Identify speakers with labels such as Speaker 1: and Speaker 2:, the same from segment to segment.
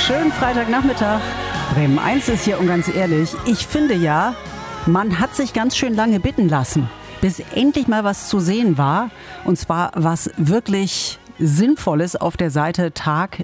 Speaker 1: Schönen Freitagnachmittag. Bremen 1 ist hier und ganz ehrlich, ich finde ja, man hat sich ganz schön lange bitten lassen, bis endlich mal was zu sehen war. Und zwar was wirklich Sinnvolles auf der Seite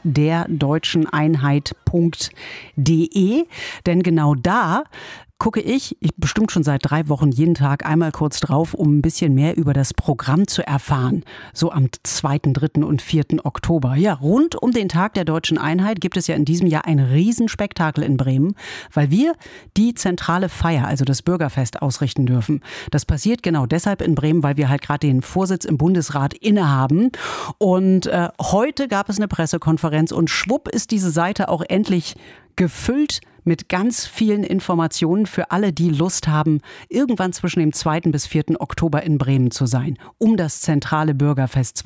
Speaker 1: tagderdeutscheneinheit.de. Denn genau da gucke ich bestimmt schon seit 3 Wochen jeden Tag einmal kurz drauf, um ein bisschen mehr über das Programm zu erfahren. So am 2., 3. und 4. Oktober. Ja, rund um den Tag der Deutschen Einheit gibt es ja in diesem Jahr ein Riesenspektakel in Bremen, weil wir die zentrale Feier, also das Bürgerfest, ausrichten dürfen. Das passiert genau deshalb in Bremen, weil wir halt gerade den Vorsitz im Bundesrat innehaben. Und heute gab es eine Pressekonferenz und schwupp ist diese Seite auch endlich gefüllt mit ganz vielen Informationen für alle, die Lust haben, irgendwann zwischen dem 2. bis 4. Oktober in Bremen zu sein, um das zentrale Bürgerfest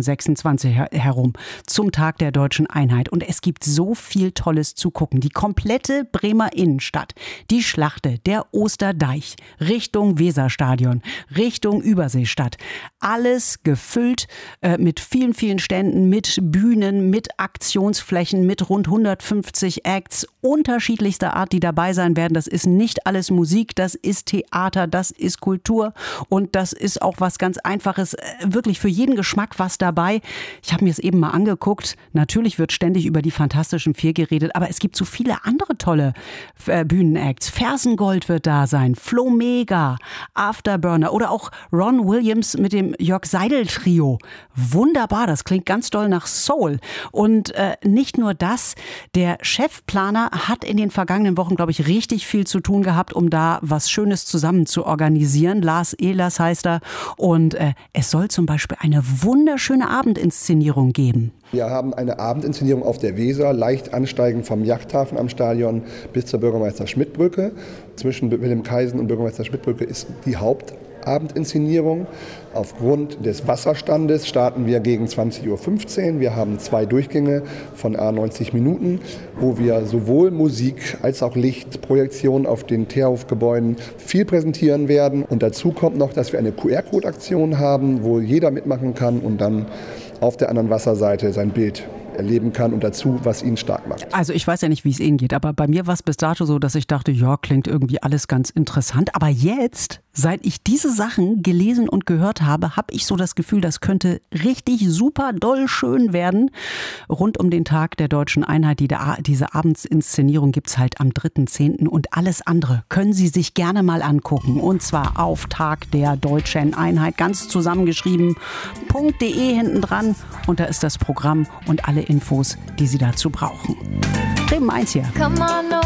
Speaker 1: 2026 herum, zum Tag der Deutschen Einheit. Und es gibt so viel Tolles zu gucken. Die komplette Bremer Innenstadt, die Schlachte, der Osterdeich, Richtung Weserstadion, Richtung Überseestadt. Alles gefüllt mit vielen, vielen Ständen, mit Bühnen, mit Aktionsflächen, mit rund 150 Acts, unterschiedlichster Art, die dabei sein werden. Das ist nicht alles Musik, das ist Theater, das ist Kultur und das ist auch was ganz Einfaches, wirklich für jeden Geschmack was dabei. Ich habe mir es eben mal angeguckt. Natürlich wird ständig über die Fantastischen Vier geredet, aber es gibt so viele andere tolle Bühnenacts. Fersengold wird da sein, Flo Mega, Afterburner oder auch Ron Williams mit dem Jörg Seidel Trio. Wunderbar, das klingt ganz doll nach Soul. Und nicht nur das, der Chefplaner hat in den vergangenen Wochen, glaube ich, richtig viel zu tun gehabt, um da was Schönes zusammen zu organisieren. Lars Ehlers heißt er. Und es soll zum Beispiel eine wunderschöne Abendinszenierung geben.
Speaker 2: Wir haben eine Abendinszenierung auf der Weser, leicht ansteigend vom Yachthafen am Stadion bis zur Bürgermeister-Schmidt-Brücke. Zwischen Wilhelmskaisen und Bürgermeister-Schmidt-Brücke ist die Hauptabendinszenierung. Aufgrund des Wasserstandes starten wir gegen 20:15 Uhr. Wir haben 2 Durchgänge von 90 Minuten, wo wir sowohl Musik als auch Lichtprojektionen auf den Teerhofgebäuden viel präsentieren werden. Und dazu kommt noch, dass wir eine QR-Code-Aktion haben, wo jeder mitmachen kann und dann auf der anderen Wasserseite sein Bild erleben kann und dazu, was ihn stark macht.
Speaker 1: Also ich weiß ja nicht, wie es Ihnen geht, aber bei mir war es bis dato so, dass ich dachte, ja, klingt irgendwie alles ganz interessant. Aber jetzt, seit ich diese Sachen gelesen und gehört habe, habe ich so das Gefühl, das könnte richtig super doll schön werden. Rund um den Tag der Deutschen Einheit, diese Abendsinszenierung gibt es halt am 3.10. und alles andere können Sie sich gerne mal angucken. Und zwar auf Tag der Deutschen Einheit, ganz zusammengeschrieben.de hinten dran. Und da ist das Programm und alle Infos, die Sie dazu brauchen. Bremen 1 hier.